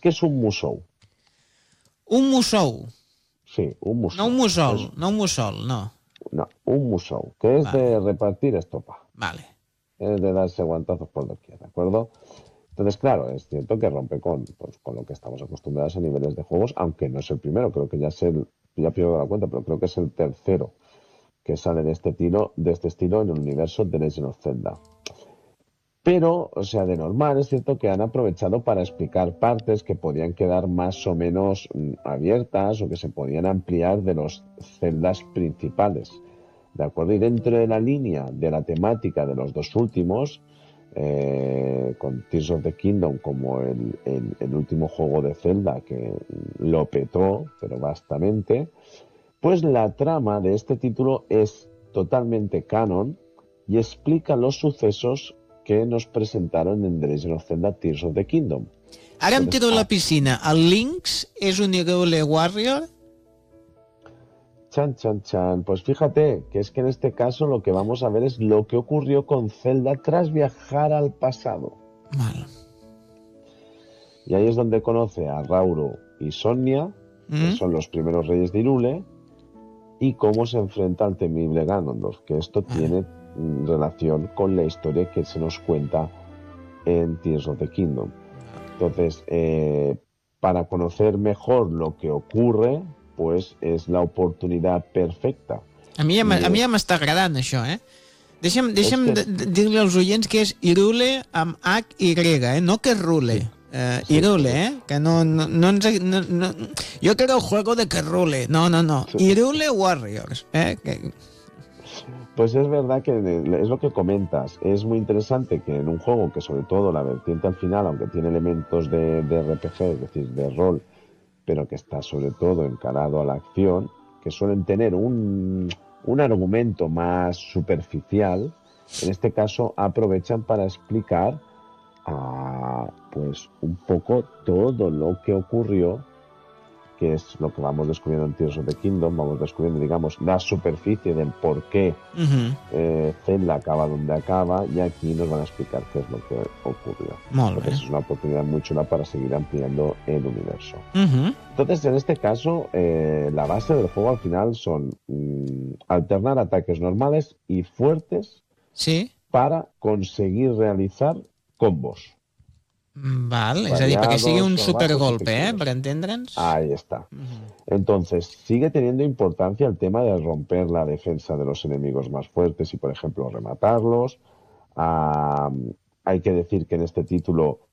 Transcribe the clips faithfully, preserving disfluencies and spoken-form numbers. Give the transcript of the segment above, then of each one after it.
que es un musou. Un musou. Sí, un musou. No un mussol, es... no un mussol, no. No, un musou, que es vale. de repartir estopa. Vale. Es de darse guantazos por doquier, ¿de acuerdo? Entonces, claro, es cierto que rompe con, pues, con lo que estamos acostumbrados a niveles de juegos, aunque no es el primero, creo que ya es el, ya pierdo la cuenta, pero creo que es el tercero que sale de este estilo, de este estilo en el universo de Legend of Zelda. Pero, o sea, de normal es cierto que han aprovechado para explicar partes que podían quedar más o menos mm, abiertas o que se podían ampliar de los Zeldas principales, ¿de acuerdo? Y dentro de la línea de la temática de los dos últimos, eh, con Tears of the Kingdom como el, el, el último juego de Zelda que lo petó, pero bastante, pues la trama de este título es totalmente canon y explica los sucesos que nos presentaron en The Legend of Zelda Tears of the Kingdom. Ara em tiro a la piscina. El Lynx és un Hyrule Warrior? Chan, chan, chan. Pues fíjate que es que en este caso lo que vamos a ver es lo que ocurrió con Zelda tras viajar al pasado. Mal. Y ahí es donde conoce a Rauro y Sonia, ¿Mm? que son los primeros reyes de Hyrule, y cómo se enfrenta al temible Ganondorf, que esto ah. tiene relación con la historia que se nos cuenta en Tears of the Kingdom. Entonces, eh, para conocer mejor lo que ocurre, pues és la oportunitat perfecta. A mi ja, I... a mi ja m'està agradant això, eh? Deixa'm, deixa'm que... dir-li als oients que és Hyrule amb H i grega, eh? No que és Rule. Sí. Uh, sí, Hyrule, sí. eh? Que no, no, no ens... No, no... Jo creo el juego de que Rule. No, no, no. Sí. Hyrule Warriors, eh? Que... Pues es verdad que es lo que comentas. Es muy interesante que en un juego que sobre todo la vertiente al final, aunque tiene elementos de, de R P G, es decir, de rol, pero que está sobre todo encarado a la acción, que suelen tener un, un argumento más superficial, en este caso aprovechan para explicar uh, pues un poco todo lo que ocurrió, que es lo que vamos descubriendo en Tears of the Kingdom, vamos descubriendo, digamos, la superficie del por qué uh-huh. eh, Zelda acaba donde acaba, y aquí nos van a explicar qué es lo que ocurrió. Entonces es una oportunidad muy chula para seguir ampliando el universo. Uh-huh. Entonces, en este caso, eh, la base del juego al final son mm, alternar ataques normales y fuertes ¿Sí? para conseguir realizar combos. Val, és a dir, perquè sigui un supergolpe, ¿eh? Per entendre'ns. Ahí está. Uh-huh. Entonces, sigue teniendo importancia el tema de romper la defensa de los enemigos más fuertes y, por ejemplo, rematarlos. Uh, hay que decir que en este título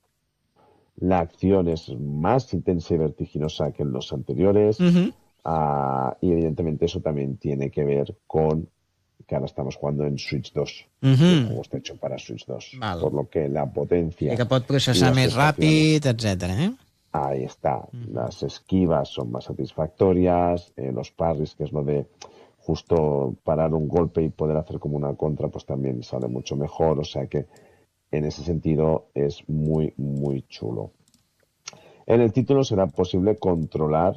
la acción es más intensa y vertiginosa que en los anteriores. Uh-huh. Uh, y, evidentemente, eso también tiene que ver con que ahora estamos jugando en Switch dos. Uh-huh. El juego está hecho para Switch dos. Val. Por lo que la potencia... I que pot processar més ràpid, etcétera, ¿eh? Ahí está. Uh-huh. Las esquivas son más satisfactorias, eh, los parries, que es lo de justo parar un golpe y poder hacer como una contra, pues también sale mucho mejor. O sea que en ese sentido es muy, muy chulo. En el título será posible controlar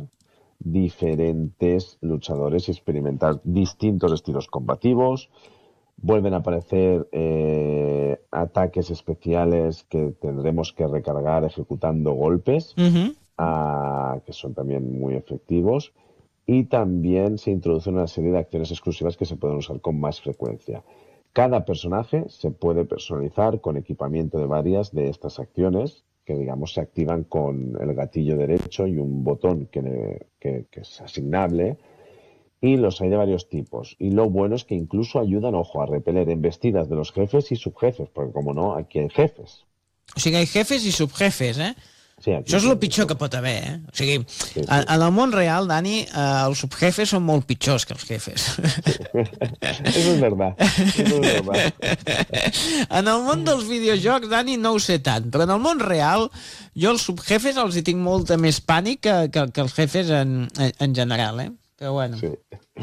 diferentes luchadores y experimentar distintos estilos combativos. Vuelven a aparecer eh, ataques especiales que tendremos que recargar ejecutando golpes, uh-huh. uh, que son también muy efectivos. Y también se introduce una serie de acciones exclusivas que se pueden usar con más frecuencia. Cada personaje se puede personalizar con equipamiento de varias de estas acciones, que digamos se activan con el gatillo derecho y un botón que, que, que es asignable, y los hay de varios tipos. Y lo bueno es que incluso ayudan, ojo, a repeler embestidas de los jefes y subjefes, porque como no, aquí hay jefes. O sigui, hay jefes i subjefes, eh? Sí, això és el pitjor que pot haver, eh? O sigui, sí, sí. En el món real, Dani, eh, els subjefes són molt pitjors que els jefes. Sí. Eso es verdad. Eso es verdad. En el món dels videojocs, Dani, no ho sé tant, però en el món real jo els subjefes els hi tinc molta més pànic que, que, que els jefes en, en general, eh? Pero bueno. Sí.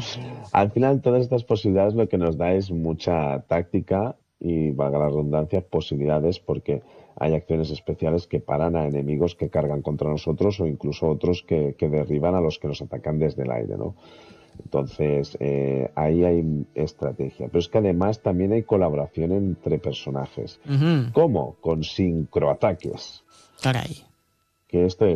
Al final, todas estas posibilidades lo que nos da es mucha táctica y, valga la redundancia, posibilidades, porque hay acciones especiales que paran a enemigos que cargan contra nosotros o incluso otros que, que derriban a los que nos atacan desde el aire, ¿no? Entonces, eh, ahí hay estrategia. Pero es que además también hay colaboración entre personajes. Uh-huh. ¿Cómo? Con sincroataques. Caray. Que esto es